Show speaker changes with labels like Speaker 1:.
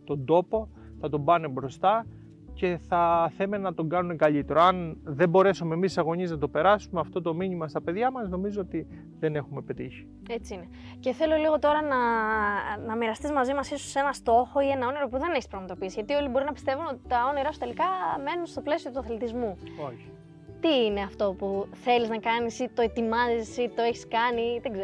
Speaker 1: τον τόπο, θα τον πάνε μπροστά και θα θέμε να τον κάνουν καλύτερο. Αν δεν μπορέσουμε εμείς αγωνίες να το περάσουμε αυτό το μήνυμα στα παιδιά μας, νομίζω ότι δεν έχουμε πετύχει.
Speaker 2: Έτσι είναι. Και θέλω λίγο τώρα να μοιραστείς μαζί μας ίσως ένα στόχο ή ένα όνειρο που δεν έχεις πραγματοποιήσει. Γιατί όλοι μπορεί να πιστεύουν ότι τα όνειρά σου τελικά μένουν στο πλαίσιο του αθλητισμού.
Speaker 1: Όχι.
Speaker 2: Τι είναι αυτό που θέλεις να κάνεις ή το ετοιμάζεις ή το έχεις κάνει, δεν ξέρω.